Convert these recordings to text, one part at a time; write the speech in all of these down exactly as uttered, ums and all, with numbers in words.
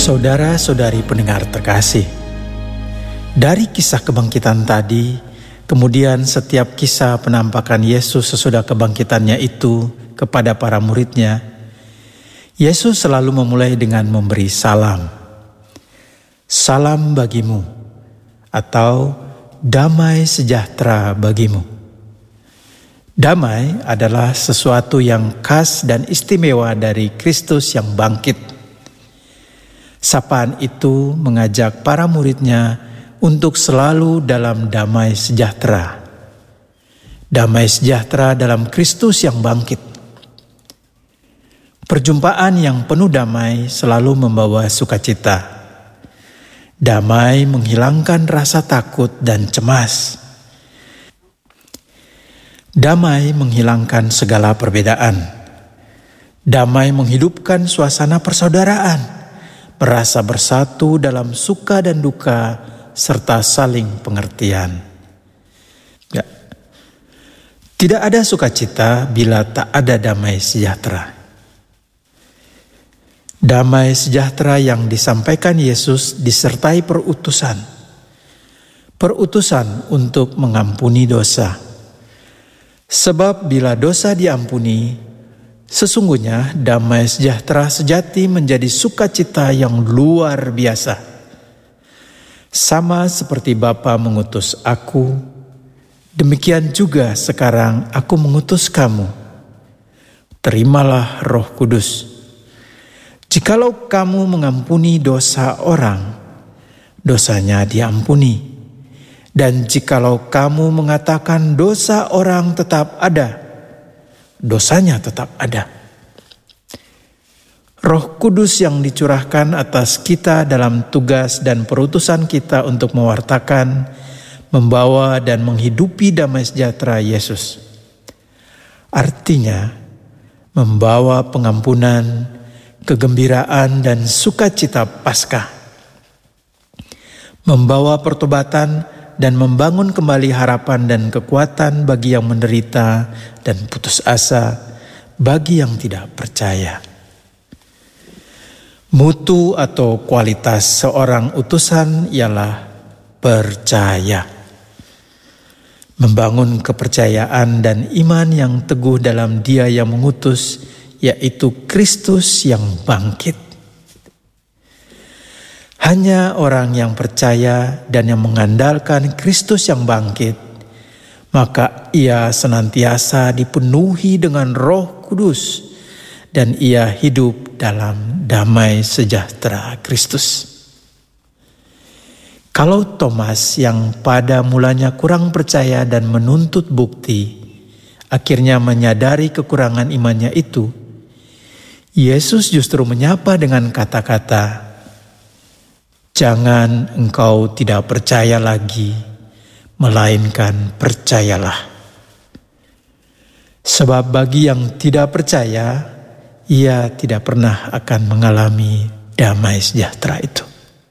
Saudara-saudari pendengar terkasih, dari kisah kebangkitan tadi, kemudian setiap kisah penampakan Yesus sesudah kebangkitannya itu kepada para muridnya, Yesus selalu memulai dengan memberi salam. Salam bagimu, atau damai sejahtera bagimu. Damai adalah sesuatu yang khas dan istimewa dari Kristus yang bangkit. Sapaan itu mengajak para muridnya untuk selalu dalam damai sejahtera. Damai sejahtera dalam Kristus yang bangkit. Perjumpaan yang penuh damai selalu membawa sukacita. Damai menghilangkan rasa takut dan cemas. Damai menghilangkan segala perbedaan. Damai menghidupkan suasana persaudaraan. Merasa bersatu dalam suka dan duka, serta saling pengertian. Ya. Tidak ada sukacita bila tak ada damai sejahtera. Damai sejahtera yang disampaikan Yesus disertai perutusan. Perutusan untuk mengampuni dosa. Sebab bila dosa diampuni, sesungguhnya damai sejahtera sejati menjadi sukacita yang luar biasa. Sama seperti Bapa mengutus aku, demikian juga sekarang aku mengutus kamu. Terimalah Roh Kudus. Jikalau kamu mengampuni dosa orang, dosanya diampuni. Dan jikalau kamu mengatakan dosa orang tetap ada, dosanya tetap ada. Roh Kudus yang dicurahkan atas kita dalam tugas dan perutusan kita untuk mewartakan, membawa dan menghidupi damai sejahtera Yesus. Artinya, membawa pengampunan, kegembiraan dan sukacita Paskah. Membawa pertobatan dan membangun kembali harapan dan kekuatan bagi yang menderita dan putus asa bagi yang tidak percaya. Mutu atau kualitas seorang utusan ialah percaya. Membangun kepercayaan dan iman yang teguh dalam Dia yang mengutus, yaitu Kristus yang bangkit. Hanya orang yang percaya dan yang mengandalkan Kristus yang bangkit, maka ia senantiasa dipenuhi dengan Roh Kudus dan ia hidup dalam damai sejahtera Kristus. Kalau Thomas yang pada mulanya kurang percaya dan menuntut bukti, akhirnya menyadari kekurangan imannya itu, Yesus justru menyapa dengan kata-kata, "Jangan engkau tidak percaya lagi, melainkan percayalah." Sebab bagi yang tidak percaya, ia tidak pernah akan mengalami damai sejahtera itu.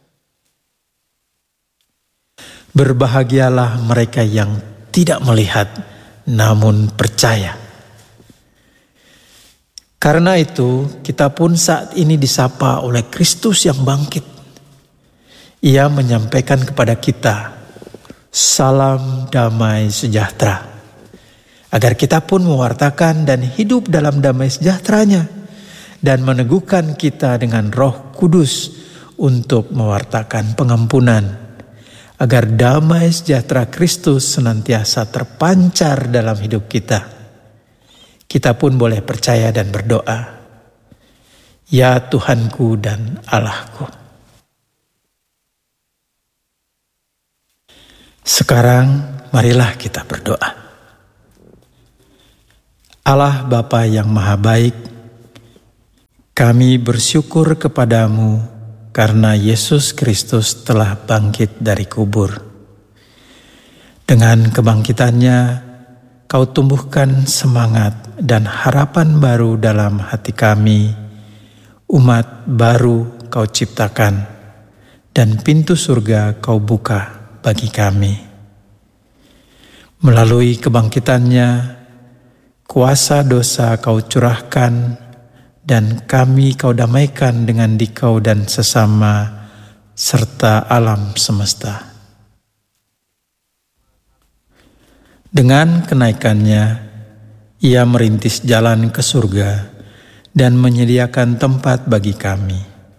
Berbahagialah mereka yang tidak melihat, namun percaya. Karena itu, kita pun saat ini disapa oleh Kristus yang bangkit. Ia menyampaikan kepada kita, salam damai sejahtera. Agar kita pun mewartakan dan hidup dalam damai sejahteranya. Dan meneguhkan kita dengan Roh Kudus untuk mewartakan pengampunan. Agar damai sejahtera Kristus senantiasa terpancar dalam hidup kita. Kita pun boleh percaya dan berdoa, ya Tuhanku dan Allahku. Sekarang marilah kita berdoa. Allah Bapa yang Maha Baik, kami bersyukur kepadamu karena Yesus Kristus telah bangkit dari kubur. Dengan kebangkitannya, Kau tumbuhkan semangat dan harapan baru dalam hati kami, umat baru Kau ciptakan, dan pintu surga Kau buka bagi kami. Melalui kebangkitannya, kuasa dosa Kau curahkan dan kami Kau damaikan dengan Dikau dan sesama, serta alam semesta. Dengan kenaikannya, Ia merintis jalan ke surga dan menyediakan tempat bagi kami.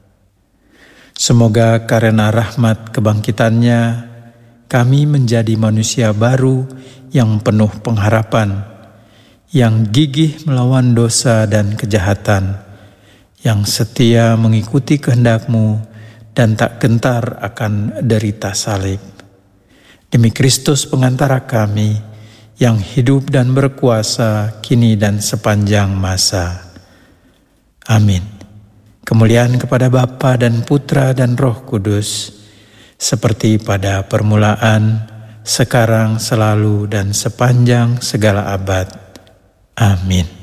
Semoga karena rahmat kebangkitannya, kami menjadi manusia baru yang penuh pengharapan, yang gigih melawan dosa dan kejahatan, yang setia mengikuti kehendak-Mu dan tak gentar akan derita salib. Demi Kristus pengantara kami, yang hidup dan berkuasa kini dan sepanjang masa. Amin. Kemuliaan kepada Bapa dan Putra dan Roh Kudus, seperti pada permulaan, sekarang, selalu, dan sepanjang segala abad. Amin.